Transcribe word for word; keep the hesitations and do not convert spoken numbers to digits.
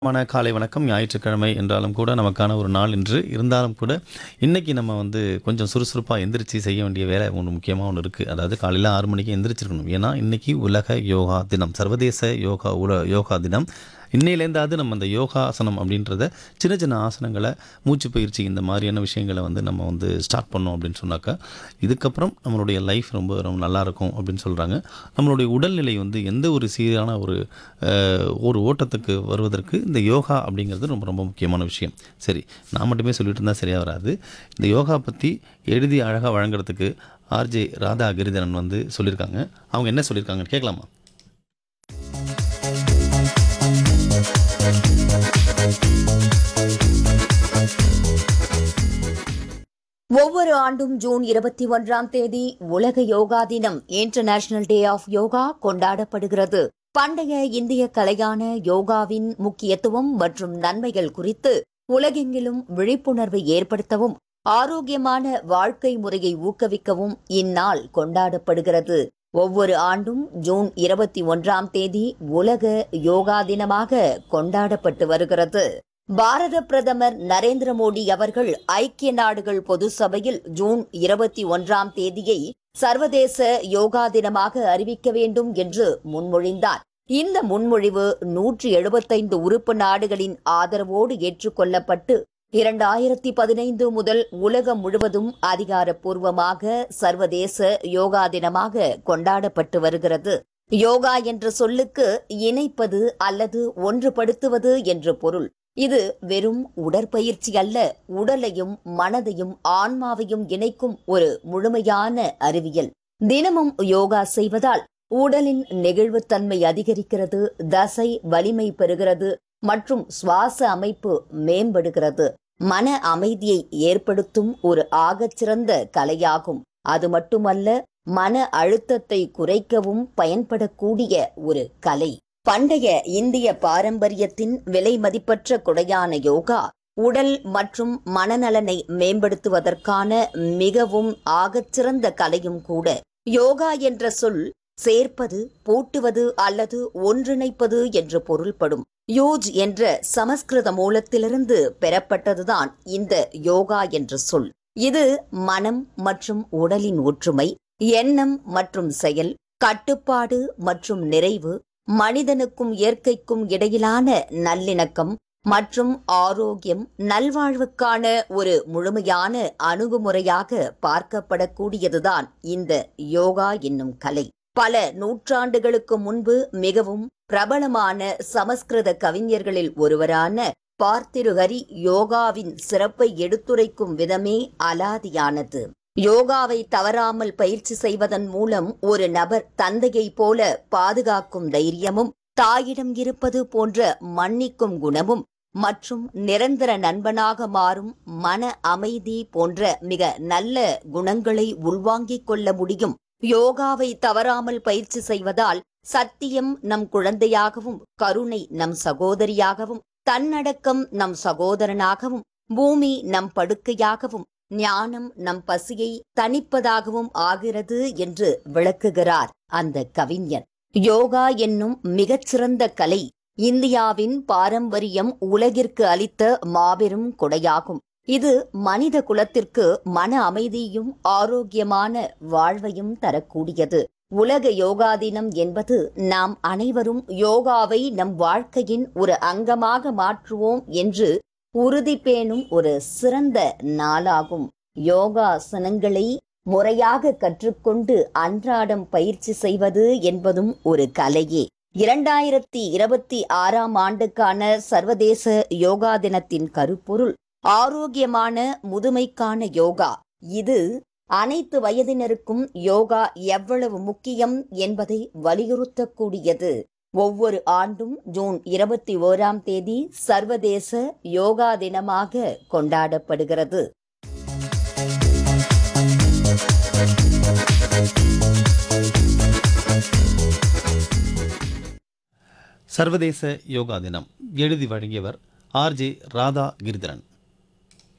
மான காலை வணக்கம். ஞாயிற்றுக்கிழமை என்றாலும் கூட நமக்கான ஒரு நாள் இன்று. இருந்தாலும் கூட இன்னைக்கு நம்ம வந்து கொஞ்சம் சுறுசுறுப்பா எந்திரிச்சு செய்ய வேண்டிய வேலை ஒண்ணு முக்கியமா ஒண்ணு இருக்கு. அதாவது காலையில ஆறு மணிக்கு எந்திரிச்சிருக்கணும். ஏன்னா, இன்னைக்கு உலக யோகா தினம். சர்வதேச யோகா உல யோகா தினம். இன்னையிலேருந்தாவது நம்ம அந்த யோகாசனம் அப்படின்றத சின்ன சின்ன ஆசனங்கள, மூச்சு பயிற்சி இந்த மாதிரியான விஷயங்கள வந்து நம்ம வந்து ஸ்டார்ட் பண்ணோம் அப்படின்னு சொன்னாக்கா, இதுக்கப்புறம் நம்மளுடைய லைஃப் ரொம்ப ரொம்ப நல்லாயிருக்கும் அப்படின்னு சொல்றாங்க. நம்மளுடைய உடல்நிலை வந்து எந்த ஒரு சீரான ஒரு அ ஒரு ஓட்டத்துக்கு வருவதற்கு இந்த யோகா அப்படிங்கிறது ரொம்ப ரொம்ப முக்கியமான விஷயம். சரி, நான் மட்டுமே சொல்லிட்டு இருந்தா சரியா வராது. இந்த யோகா பத்தி எழுதி அழகா வழங்குறதுக்கு ஆர்ஜே ராதா கிரிதரன் வந்து சொல்லியிருக்காங்க. அவங்க என்ன சொல்லியிருக்காங்கன்னு கேட்கலாமா? ஒவ்வொரு ஆண்டும் ஜூன் இருபத்தி ஒன்றாம் தேதி உலக யோகா தினம் இன்டர்நேஷனல் டே ஆஃப் யோகா கொண்டாடப்படுகிறது. பண்டைய இந்திய கலையான யோகாவின் முக்கியத்துவம் மற்றும் நன்மைகள் குறித்து உலகெங்கிலும் விழிப்புணர்வை ஏற்படுத்தவும் ஆரோக்கியமான வாழ்க்கை முறையை ஊக்குவிக்கவும் இந்நாள் கொண்டாடப்படுகிறது. ஒவ்வொரு ஆண்டும் ஜூன் இருபத்தி ஒன்றாம் தேதி உலக யோகா தினமாக கொண்டாடப்பட்டு வருகிறது. பாரத பிரதமர் நரேந்திர மோடி அவர்கள் ஐக்கிய நாடுகள் பொது சபையில் ஜூன் இருபத்தி ஒன்றாம் தேதியை சர்வதேச யோகா தினமாக அறிவிக்க வேண்டும் என்று முன்மொழிந்தார். இந்த முன்மொழிவு நூற்றி எழுபத்தைந்து உறுப்பு நாடுகளின் ஆதரவோடு ஏற்றுக்கொள்ளப்பட்டு இரண்டாயிரத்தி பதினைந்து முதல் உலகம் முழுவதும் அதிகாரப்பூர்வமாக சர்வதேச யோகா தினமாக கொண்டாடப்பட்டு வருகிறது. யோகா என்ற சொல்லுக்கு இணைப்பது அல்லது ஒன்றுபடுத்துவது என்று பொருள். இது வெறும் உடற்பயிற்சி அல்ல, உடலையும் மனதையும் ஆன்மாவையும் இணைக்கும் ஒரு முழுமையான அறிவியல். தினமும் யோகா செய்வதால் உடலின் நெகிழ்வுத்தன்மை அதிகரிக்கிறது, தசை வலிமை பெறுகிறது மற்றும் சுவாச அமைப்பு மேம்படுகிறது. மன அமைதியை ஏற்படுத்தும் ஒரு ஆகச்சிறந்த கலையாகும். அது மட்டுமல்ல, மன அழுத்தத்தை குறைக்கவும் பயன்படக்கூடிய ஒரு கலை. பண்டைய இந்திய பாரம்பரியத்தின் விலை மதிப்பற்ற கொடையான யோகா உடல் மற்றும் மனநலனை மேம்படுத்துவதற்கான மிகவும் ஆகச்சிறந்த கலையும் கூட. யோகா என்ற சொல் சேர்ப்பது, பூட்டுவது அல்லது ஒன்றிணைப்பது என்று பொருள்படும். யோஜ் என்ற சமஸ்கிருத மூலத்திலிருந்து பெறப்பட்டதுதான் இந்த யோகா என்ற சொல். இது மனம் மற்றும் உடலின் ஒற்றுமை, எண்ணம் மற்றும் செயல், கட்டுப்பாடு மற்றும் நிறைவு, மனிதனுக்கும் இயற்கைக்கும் இடையிலான நல்லிணக்கம் மற்றும் ஆரோக்கியம், நல்வாழ்வுக்கான ஒரு முழுமையான அணுகுமுறையாக பார்க்கப்படக்கூடியதுதான் இந்த யோகா என்னும் கலை. பல நூற்றாண்டுகளுக்கு முன்பு மிகவும் பிரபலமான சமஸ்கிருத கவிஞர்களில் ஒருவரான பார்த்திருஹரி யோகாவின் சிறப்பை எடுத்துரைக்கும் விதமே அலாதியானது. யோகாவை தவறாமல் பயிற்சி செய்வதன் மூலம் ஒரு நபர் தந்தையை போல பாதுகாக்கும் தைரியமும், தாயிடம் இருப்பது போன்ற மன்னிக்கும் குணமும் மற்றும் நிரந்தர நண்பனாக மாறும் மன அமைதி போன்ற மிக நல்ல குணங்களை உள்வாங்கிக் கொள்ள முடியும். யோகாவை தவறாமல் பயிற்சி செய்வதால் சத்தியம் நம் குழந்தையாகவும், கருணை நம் சகோதரியாகவும், தன்னடக்கம் நம் சகோதரனாகவும், பூமி நம் படுக்கையாகவும், ஞானம் நம் பசியை தணிப்பதாகவும் ஆகிறது என்று விளக்குகிறார் அந்த கவிஞர். யோகா என்னும் மிகச்சிறந்த கலை இந்தியாவின் பாரம்பரியம் உலகிற்கு அளித்த மாபெரும் கொடையாகும். இது மனித குலத்திற்கு மன அமைதியும் ஆரோக்கியமான வாழ்வையும் தரக்கூடியது. உலக யோகா தினம் என்பது நாம் அனைவரும் யோகாவை நம் வாழ்க்கையின் ஒரு அங்கமாக மாற்றுவோம் என்று உறுதி பேணும் ஒரு சிறந்த நாளாகும். யோகாசனங்களை முறையாக கற்றுக்கொண்டு அன்றாடம் பயிற்சி செய்வது என்பதும் ஒரு கலையே. இரண்டாயிரத்தி இருபத்தி ஆறாம் ஆண்டுக்கான சர்வதேச யோகா தினத்தின் கருப்பொருள் ஆரோக்கியமான முதுமைக்கான யோகா. இது அனைத்து வயதினருக்கும் யோகா எவ்வளவு முக்கியம் என்பதை வலியுறுத்தக்கூடியது. ஒவ்வொரு ஆண்டும் ஜூன் இருபத்தி ஓராம் தேதி சர்வதேச யோகா தினமாக கொண்டாடப்படுகிறது. சர்வதேச யோகா தினம் எழுதி வழங்கியவர் ஆர்ஜே ராதா கிரிதரன்.